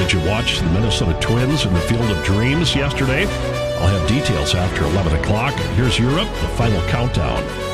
Did you watch the Minnesota Twins in the Field of Dreams yesterday? I'll have details after 11 o'clock. Here's Europe, the final countdown.